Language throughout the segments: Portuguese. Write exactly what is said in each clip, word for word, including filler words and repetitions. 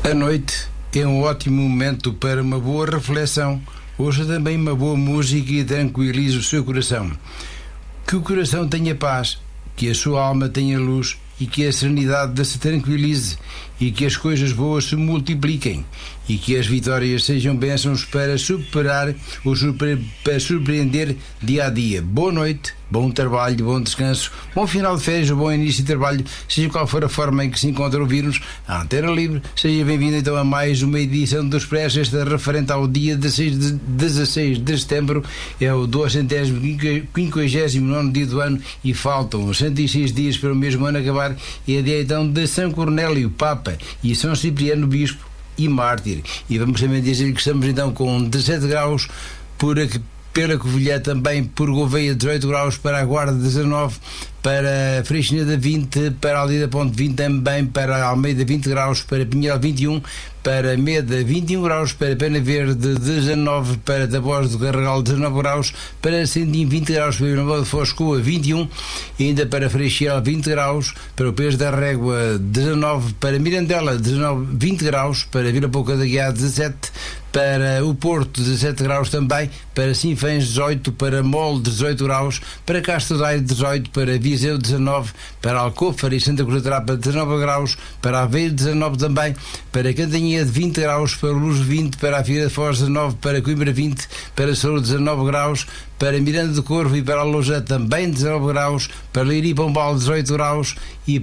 A noite é um ótimo momento para uma boa reflexão. Ouça também uma boa música e tranquilize o seu coração. Que o coração tenha paz, que a sua alma tenha luz e que a serenidade se tranquilize e que as coisas boas se multipliquem e que as vitórias sejam bênçãos para superar ou surpre- para surpreender dia a dia. Boa noite, bom trabalho, bom descanso, bom final de férias, bom início de trabalho, seja qual for a forma em que se encontra a ouvir-nos, a Antena Livre. Seja bem-vindo então a mais uma edição do Expresso, esta referente ao dia dezasseis de setembro, é o duzentos e quinquagésimo nono dia do ano e faltam cento e seis dias para o mesmo ano acabar. É a dia então de São Cornélio, Papa, e São Cipriano, Bispo e Mártir. E vamos também dizer que estamos então com dezessete graus por aqui, pela Covilhã, também por Gouveia dezoito graus, para a Guarda dezanove, para Freixineda vinte, para Aldeia da Ponte vinte, também para Almeida vinte graus, para Pinhel vinte e um, para Meda vinte e um graus, para Pena Verde dezanove, para Tabosa do Carregal dezanove graus, para Sendim vinte graus, para Vila Nova de Foscoa vinte e um, e ainda para Freixel vinte graus, para o Peixe da Régua dezanove, para Mirandela dezanove, vinte graus, para Vila Pouca da Guiá dezessete, para o Porto dezassete graus também, para Sinfãs dezoito, para Mol dezoito graus, para Castro Daire dezoito, para Viseu dezanove, para Alcófara e Santa Cruz da Trapa dezanove graus, para Aveiro dezanove também, para Cantanhede vinte graus, para Luz vinte, para a Figueira de Foz dezanove, para Coimbra vinte, para Saúde dezanove graus, para Miranda do Corvo e para a Loja também dezanove graus, para Leiria e Pombal dezoito graus e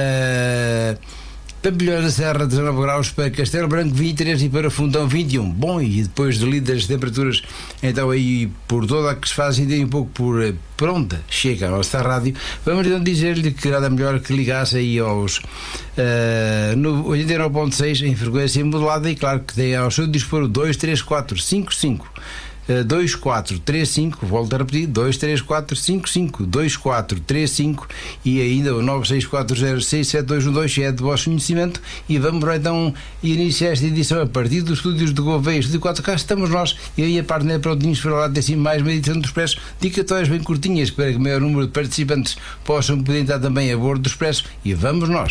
para Pampilhões da Serra dezanove graus, para Castelo Branco vinte e três e para Fundão vinte e um. Bom, e depois de lidas as temperaturas então aí por toda a que se faz ainda um pouco por pronta, chega a nossa rádio, vamos então dizer-lhe que nada melhor que ligasse aí aos uh, no oitenta e nove ponto seis em frequência modulada e claro que tem ao seu dispor o dois três quatro cinco cinco dois quatro três cinco, volto a repetir, dois três quatro cinco cinco dois quatro três cinco e ainda o nove seis quatro zero seis sete dois um dois é de vosso conhecimento. E vamos então iniciar esta edição a partir dos estúdios de Gouveia, estúdio quatro. Cá estamos nós e aí a parte não é prontinhos para lá de assim mais uma edição do Expresso, dicatórias bem curtinhas para que o maior número de participantes possam poder estar também a bordo do Expresso. E vamos nós.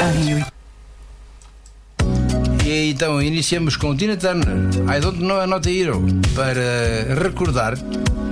E então iniciamos com Tina Turner, I Don't Know a Not a Hero, para recordar